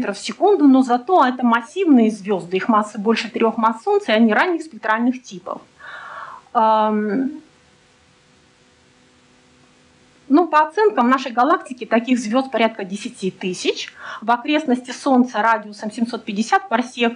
в секунду, но зато это массивные звезды, их масса больше 3 масс Солнца, и они ранних спектральных типов. Ну, по оценкам нашей галактики таких звезд порядка 10 тысяч. В окрестности Солнца радиусом 750 парсек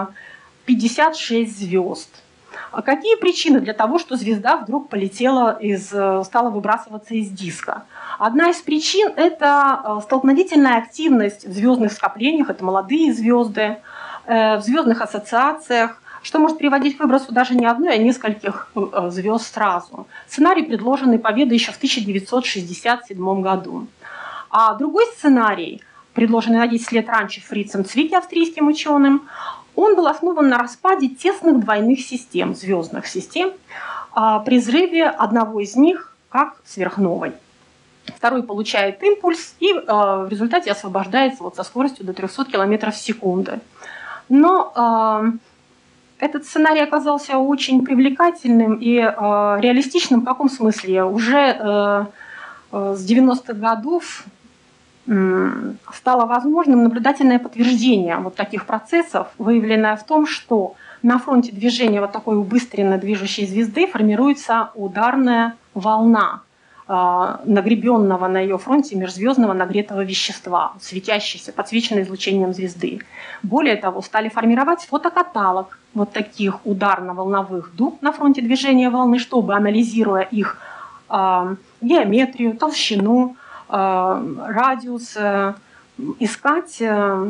56 звезд. А какие причины для того, что звезда вдруг стала выбрасываться из диска? Одна из причин – это столкновительная активность в звездных скоплениях, это молодые звезды, в звездных ассоциациях, что может приводить к выбросу даже не одной, а нескольких звезд сразу. Сценарий, предложенный Победой еще в 1967 году. А другой сценарий, предложенный на 10 лет раньше Фрицем Цвикке, австрийским ученым, он был основан на распаде тесных двойных систем, звездных систем, при взрыве одного из них как сверхновой. Второй получает импульс и в результате освобождается со скоростью до 300 км в секунду. Но этот сценарий оказался очень привлекательным и реалистичным. В каком смысле? Уже с 90-х годов стало возможным наблюдательное подтверждение вот таких процессов, выявленное в том, что на фронте движения вот такой убыстренно движущей звезды формируется ударная волна нагребенного на ее фронте межзвездного нагретого вещества, светящейся, подсвеченной излучением звезды. Более того, стали формировать фотокаталог вот таких ударно-волновых дуг на фронте движения волны, чтобы, анализируя их геометрию, толщину, радиус, искать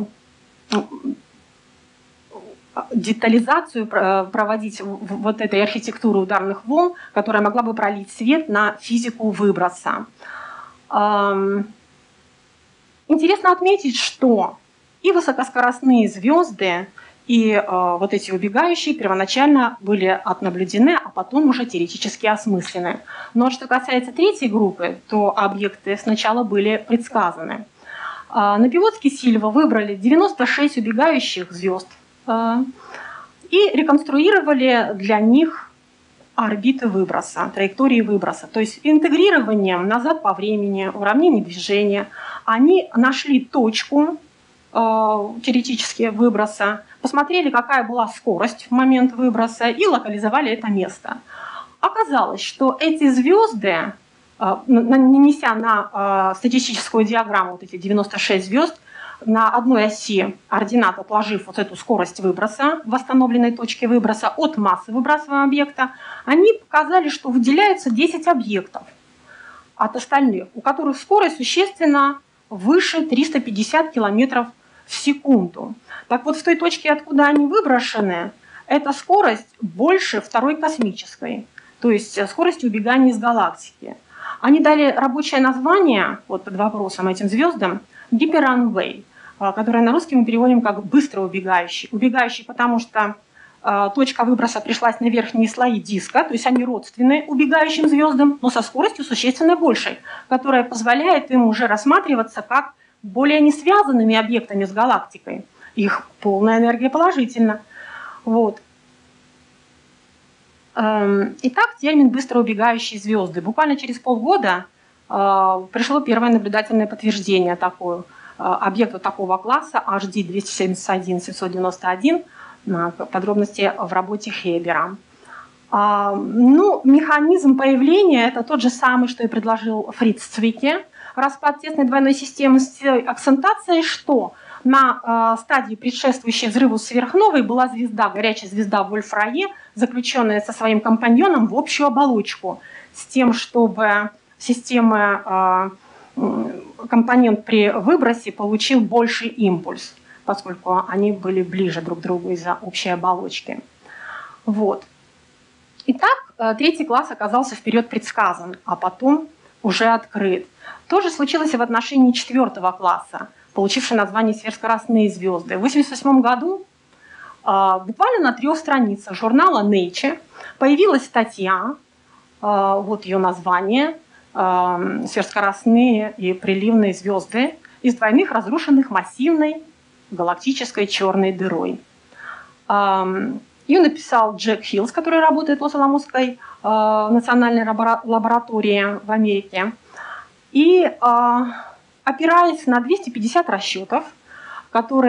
детализацию, проводить вот этой архитектуры ударных волн, которая могла бы пролить свет на физику выброса. Интересно отметить, что и высокоскоростные звезды, и вот эти убегающие первоначально были отнаблюдены, а потом уже теоретически осмыслены. Но что касается третьей группы, то объекты сначала были предсказаны. Напивоцкий и Сильва выбрали 96 убегающих звезд и реконструировали для них орбиты выброса, траектории выброса. То есть интегрированием назад по времени, уравнение движения, они нашли точку теоретически выброса, посмотрели, какая была скорость в момент выброса и локализовали это место. Оказалось, что эти звезды, нанеся на статистическую диаграмму вот эти 96 звезд, на одной оси ординат, отложив вот эту скорость выброса, восстановленной точки выброса от массы выбрасываемого объекта, они показали, что выделяются 10 объектов от остальных, у которых скорость существенно выше 350 км в секунду. Так вот, в той точке, откуда они выброшены, эта скорость больше второй космической, то есть скорости убегания из галактики. Они дали рабочее название вот под вопросом этим звездам гиперранвей, которое на русский мы переводим как быстро убегающий. Убегающий, потому что точка выброса пришлась на верхние слои диска, то есть они родственны убегающим звездам, но со скоростью существенно большей, которая позволяет им уже рассматриваться как более несвязанными объектами с галактикой. Их полная энергия положительна. Вот. Итак, термин «быстро убегающие звезды». Буквально через полгода пришло первое наблюдательное подтверждение объекта такого класса HD 271-791, подробности в работе Хебера. Механизм появления – это тот же самый, что и предложил Фриц Цвикке. Распад тесной двойной системы с акцентацией, что на стадии, предшествующей взрыву сверхновой, была звезда, горячая звезда Вольф-Рае, заключенная со своим компаньоном в общую оболочку, с тем, чтобы система компонент при выбросе получил больший импульс, поскольку они были ближе друг к другу из-за общей оболочки. Вот. Итак, третий класс оказался вперед предсказан, а потом уже открыт. То же случилось и в отношении четвертого класса, получившего название сверхскоростные звезды. В 1988 году буквально на 3 страницах журнала Nature появилась статья, вот ее название, «Сверхскоростные и приливные звезды из двойных разрушенных массивной галактической черной дырой». Ее написал Джек Хиллс, который работает в Лос-Аламосской национальной лаборатории в Америке. И опираясь на 250 расчетов, которые